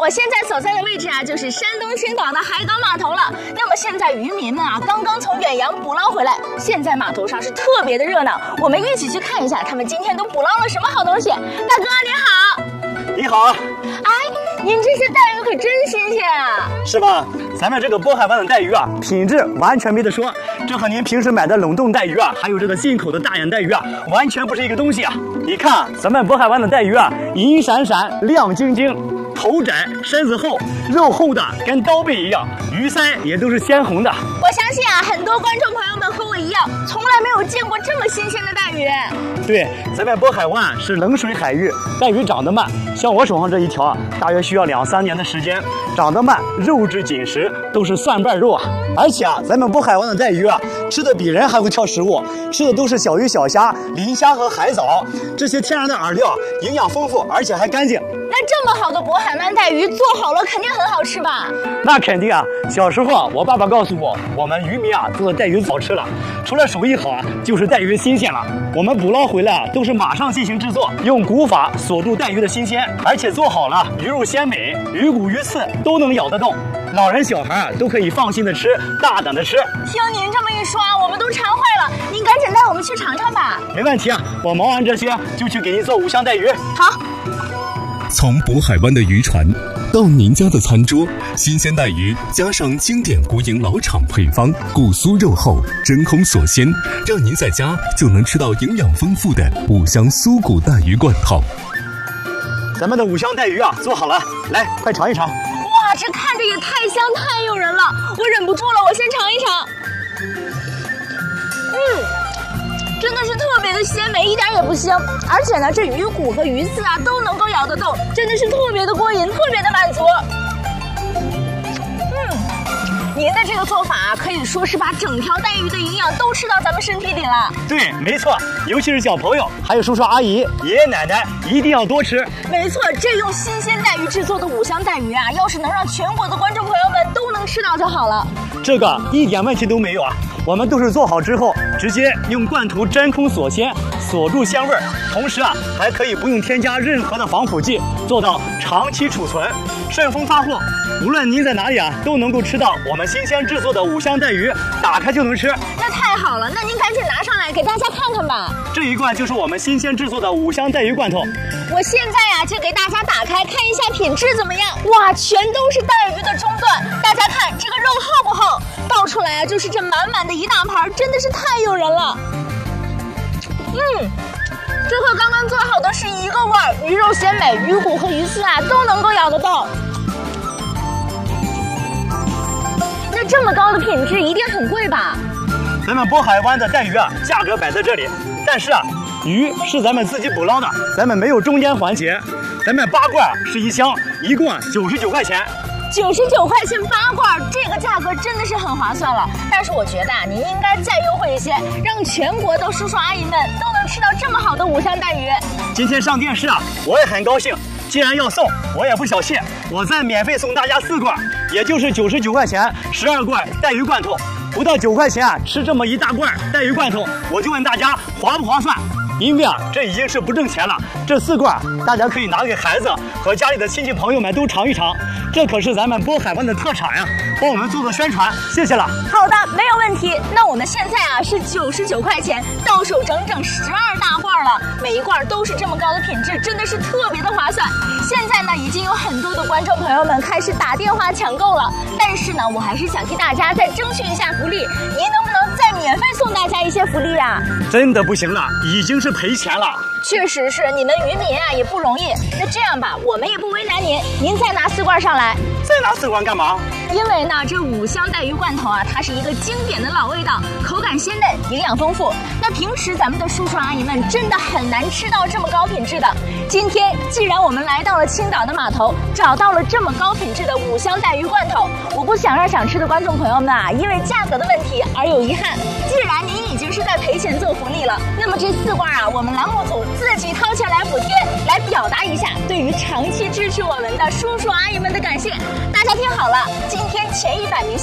我现在所在的位置啊，就是山东青岛的海港码头了。那么现在渔民们啊，刚刚从远洋捕捞回来，现在码头上是特别的热闹。我们一起去看一下，他们今天都捕捞了什么好东西。大哥您好。 你好。 哎，您这些带鱼可真新鲜啊！ 是吧？咱们这个渤海湾的带鱼啊，品质完全没得说。这和您平时买的冷冻带鱼啊，还有这个进口的大眼带鱼啊，完全不是一个东西啊！你看，咱们渤海湾的带鱼啊，银闪闪、亮晶晶，头窄身子厚，肉厚的跟刀背一样，鱼鳃也都是鲜红的。 我相信啊，很多观众朋友们和我一样，从来没有见过这么新鲜的带鱼。 对，咱们渤海湾是冷水海域，带鱼长得慢，像我手上这一条啊，大约需要2-3年的时间，长得慢，肉质紧实，都是蒜瓣肉啊。而且啊，咱们渤海湾的带鱼啊，吃的比人还会挑食物，吃的都是小鱼小虾、磷虾和海藻，这些天然的饵料，营养丰富，而且还干净。 那这么好的渤海湾带鱼做好了，肯定很好吃吧？ 那肯定啊！小时候啊，我爸爸告诉我，我们渔民啊做的带鱼早吃了，除了手艺好啊，就是带鱼新鲜了。我们捕捞回来啊，都是马上进行制作，用古法锁住带鱼的新鲜，而且做好了，鱼肉鲜美，鱼骨鱼刺都能咬得动，老人小孩啊都可以放心的吃，大胆的吃。 听您这么一说啊，我们都馋坏了，您赶紧带我们去尝尝吧。 没问题啊，我忙完这些就去给您做5香带鱼。 好。 从渤海湾的渔船到您家的餐桌，新鲜带鱼加上经典国营老厂配方，骨酥肉厚，真空锁鲜，让您在家就能吃到营养丰富的5香酥骨带鱼罐头。 咱们的5香带鱼啊做好了，来，快尝一尝。 哇，这看着也太香太诱人了，我忍不住了，我先尝一尝。真的是特别的鲜美，一点也不腥，而且呢，这鱼骨和鱼刺啊都能够咬得动，真的是特别的过瘾，特别的满足。您的这个做法啊，可以说是把整条带鱼的营养都吃到咱们身体里了。 对，没错，尤其是小朋友，还有叔叔阿姨、爷爷奶奶，一定要多吃。 没错，这用新鲜带鱼制作的5香带鱼啊，要是能让全国的观众朋友们都能吃到就好了。 这个一点问题都没有啊，我们都是做好之后，直接用罐头真空锁鲜，锁住鲜味儿，同时啊，还可以不用添加任何的防腐剂，做到长期储存，顺丰发货。无论您在哪里啊，都能够吃到我们新鲜制作的5香带鱼，打开就能吃。 那太好了，那您赶紧拿上来给大家看看吧。 这一罐就是我们新鲜制作的5香带鱼罐头。 我现在啊就给大家打开看一下品质怎么样。哇，全都是带鱼的中段，大家看这个肉厚不厚？倒出来啊就是这满满的一大盘，真的是太诱人了。这和刚刚做好的是一个味儿，鱼肉鲜美，鱼骨和鱼刺啊都能够咬得动。那这么高的品质一定很贵吧？ 咱们渤海湾的带鱼啊，价格摆在这里，但是啊，鱼是咱们自己捕捞的，咱们没有中间环节。咱们8罐是1箱，一共99块钱。 99块钱8罐，这个价格真的是很划算了。但是我觉得啊，您应该再优惠一些，让全国的叔叔阿姨们都能吃到这么好的5香带鱼。 今天上电视啊，我也很高兴。既然要送，我也不小气，我再免费送大家4罐，也就是99块钱12罐带鱼罐头。不到9块钱啊，吃这么一大罐带鱼罐头，我就问大家划不划算？因为啊，这已经是不挣钱了。这4罐大家可以拿给孩子和家里的亲戚朋友们都尝一尝，这可是咱们渤海湾的特产呀，帮我们做宣传，谢谢了。 好的，没有问题。那我们现在啊是99块钱，到手整整12大罐了，每一罐都是这么高的品质，真的是特别的划算。现在呢，已经有很多的观众朋友们开始打电话抢购了，但是呢，我还是想替大家再争取一下福利，您能不能再免费送大家一些福利啊？ 真的不行了，已经是赔钱了。 确实是，你们渔民啊也不容易。那这样吧，我们也不为难您，您再拿4罐上来。 再拿4罐干嘛？ 因为呢，这5香带鱼罐头啊，它是一个经典的老味道，口感鲜嫩，营养丰富。那平时咱们的叔叔阿姨们真的很难吃到这么高品质的。今天既然我们来到了青岛的码头，找到了这么高品质的5香带鱼罐头，我不想让想吃的观众朋友们啊，因为价格的问题而有遗憾。既然您已经是在赔钱做福利了，那么这4罐啊，我们栏目组自己掏钱来补贴，来表达一下对于长期支持我们的叔叔阿姨们的感谢。大家听好了，今天前100名